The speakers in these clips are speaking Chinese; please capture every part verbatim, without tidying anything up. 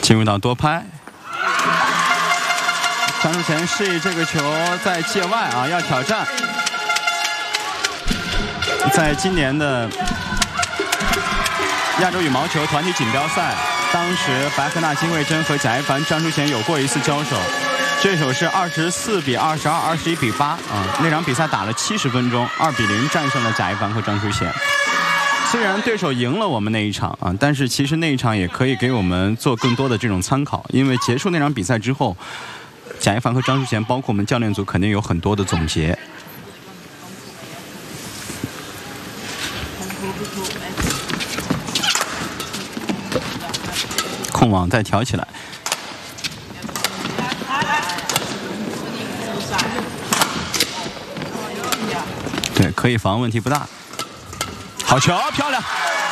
进入到多拍。张淑贤示意这个球在界外啊，要挑战。在今年的亚洲羽毛球团体锦标赛，当时白河娜、金惠珍和贾一凡、张淑贤有过一次交手，这手是二十四比二十二、二十一比八啊。那场比赛打了七十分钟，二比零战胜了贾一凡和张淑贤。虽然对手赢了我们那一场啊，但是其实那一场也可以给我们做更多的这种参考，因为结束那场比赛之后，贾一凡和张淑贤，包括我们教练组，肯定有很多的总结。控网再挑起来，对，可以防，问题不大。好球，漂亮！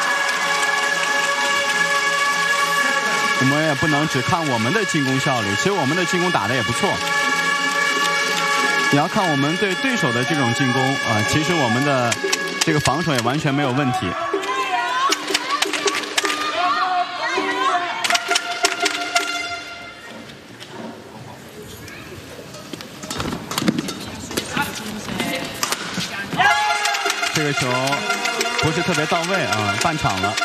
我们也不能只看我们的进攻效率，其实我们的进攻打得也不错。也要看我们对对手的这种进攻啊，其实我们的这个防守也完全没有问题。这个球不是特别到位啊，半场了。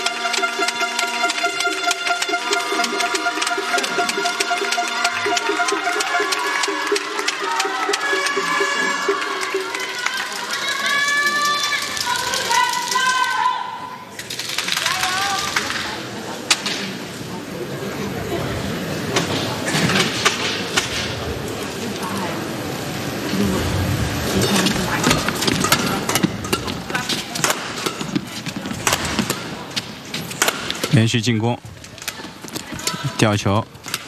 连续进攻，吊球，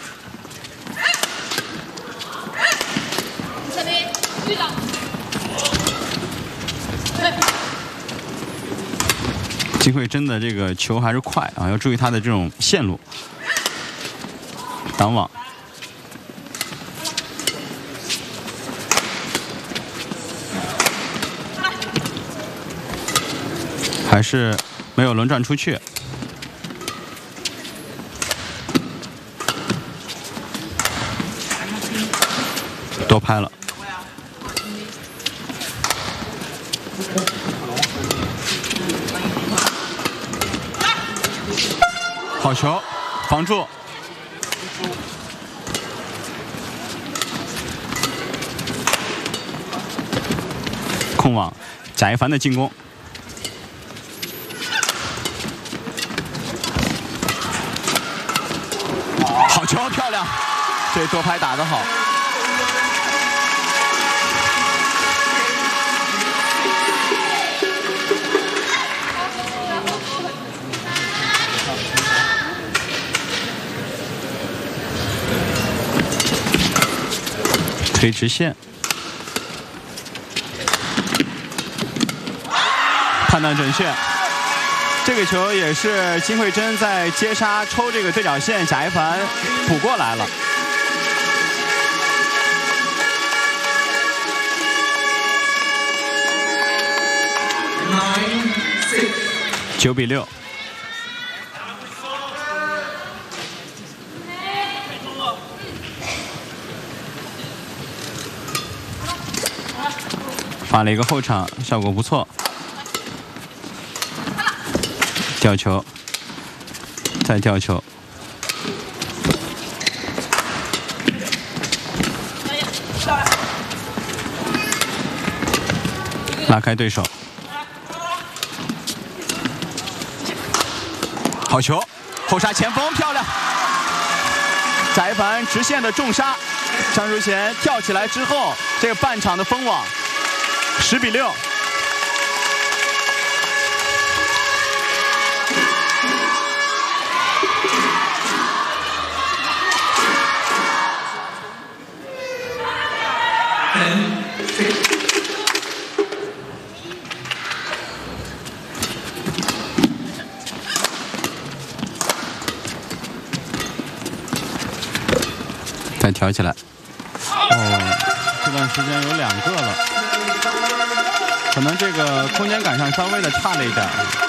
金惠珍的这个球还是快啊，要注意他的这种线路，挡网，还是没有轮转出去。多拍了，好球，防住，控网，贾一凡的进攻，好球，漂亮，这多拍打得好。推直线，判断准确。这个球也是金惠珍在接杀抽这个对角线，贾一凡补过来了。九比六。发了一个后场，效果不错。吊球，再吊球，拉开对手，好球，后杀前锋漂亮。贾一凡直线的重杀，张淑贤跳起来之后，这个半场的封网。十比六，再挑起来。哦，这段时间有两个了。可能这个空间感上稍微的差了一点。